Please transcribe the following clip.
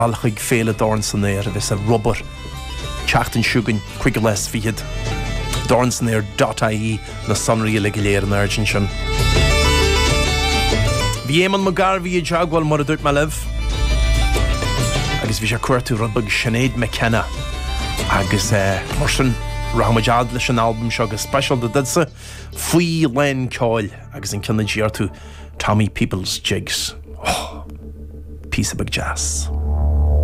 alchuig féle dorn san éir a vis a rubber teachtan siúgan chuig les fiad dorn san éir .ie na sonraí le léir an urgent sin. Bhí éman mo garbhí a jagwal mar a dúirt me leh agus bhí sé cuairtú rubag Sinead McKenna agus mar sin rahamajad leis an album seo agus special de didsa faoi len cáil agus an cinna díartú Tommy Peoples Jigs. Oh, piece of big jazz.